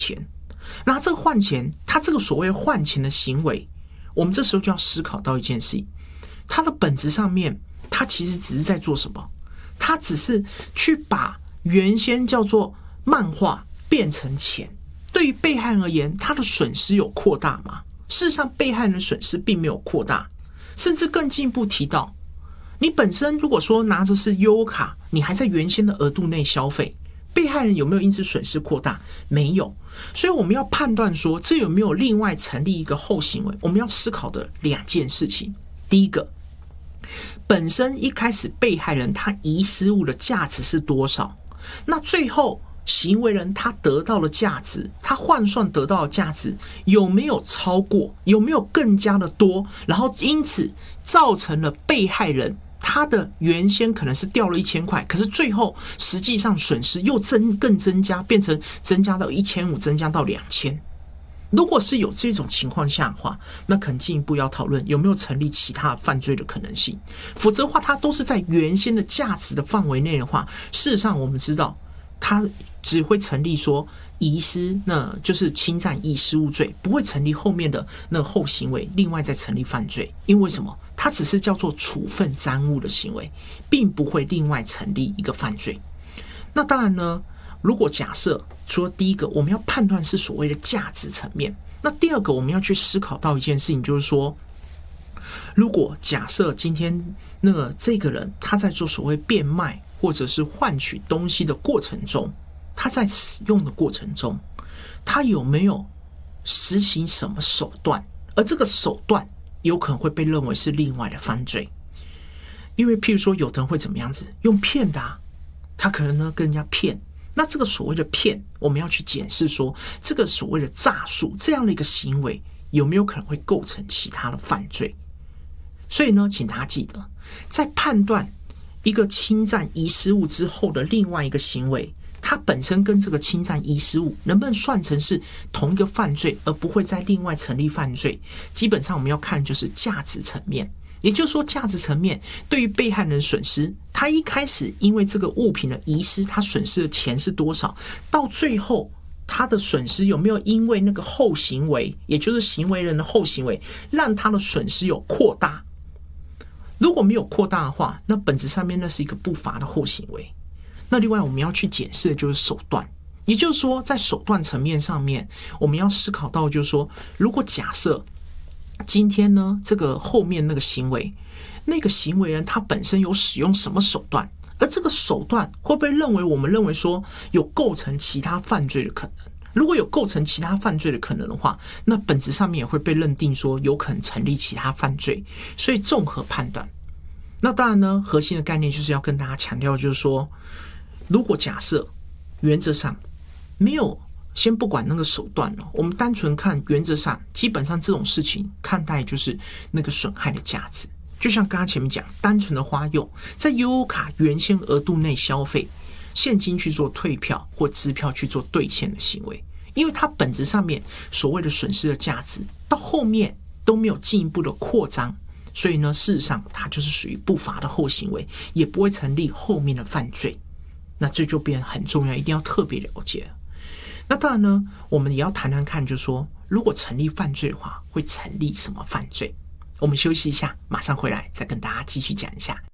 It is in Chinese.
钱。那这个换钱，他这个所谓换钱的行为，我们这时候就要思考到一件事情，它的本质上面，它其实只是在做什么？它只是去把原先叫做漫画变成钱。对于被害人而言，他的损失有扩大吗？事实上，被害人的损失并没有扩大，甚至更进一步提到，你本身如果说拿着是悠游卡，你还在原先的额度内消费，被害人有没有因此损失扩大？没有。所以我们要判断说，这有没有另外成立一个后行为？我们要思考的两件事情。第一个，本身一开始被害人他遗失物的价值是多少？那最后行为人他得到的价值，他换算得到的价值有没有超过？有没有更加的多？然后因此造成了被害人他的原先可能是掉了1000块，可是最后实际上损失又更增加，变成增加到1500，增加到2000。如果是有这种情况下的话，那可能进一步要讨论有没有成立其他犯罪的可能性。否则的话，它都是在原先的价值的范围内的话，事实上我们知道它只会成立说遗失，那就是侵占遗失物罪，不会成立后面的那后行为另外再成立犯罪。因为什么？它只是叫做处分赃物的行为，并不会另外成立一个犯罪。那当然呢，如果假设除了第一个我们要判断是所谓的价值层面，那第二个我们要去思考到一件事情，就是说，如果假设今天这个人他在做所谓变卖或者是换取东西的过程中，他在使用的过程中，他有没有实行什么手段？而这个手段有可能会被认为是另外的犯罪。因为譬如说有的人会怎么样子用骗的他可能跟人家骗。那这个所谓的骗，我们要去检视说，这个所谓的诈术这样的一个行为有没有可能会构成其他的犯罪。所以呢，请大家记得，在判断一个侵占遗失物之后的另外一个行为，它本身跟这个侵占遗失物能不能算成是同一个犯罪，而不会再另外成立犯罪，基本上我们要看就是价值层面。也就是说，价值层面对于被害人的损失，他一开始因为这个物品的遗失，他损失的钱是多少？到最后他的损失有没有因为那个后行为，也就是行为人的后行为，让他的损失有扩大？如果没有扩大的话，那本质上面那是一个不法的后行为。那另外我们要去检视的就是手段，也就是说在手段层面上面，我们要思考到就是说，如果假设今天呢，这个后面那个行为，那个行为人他本身有使用什么手段，而这个手段会不会我们认为说有构成其他犯罪的可能？如果有构成其他犯罪的可能的话，那本质上面也会被认定说有可能成立其他犯罪。所以综合判断，那当然呢，核心的概念就是要跟大家强调，就是说，如果假设原则上没有，先不管那个手段我们单纯看原则上，基本上这种事情看待就是那个损害的价值。就像刚刚前面讲，单纯的花用在悠游卡原先额度内消费，现金去做退票或支票去做兑现的行为，因为它本质上面所谓的损失的价值到后面都没有进一步的扩张，所以呢，事实上它就是属于不法的后行为，也不会成立后面的犯罪。那这就变得很重要，一定要特别了解。那当然呢，我们也要谈谈看，就是说，如果成立犯罪的话，会成立什么犯罪？我们休息一下，马上回来再跟大家继续讲一下。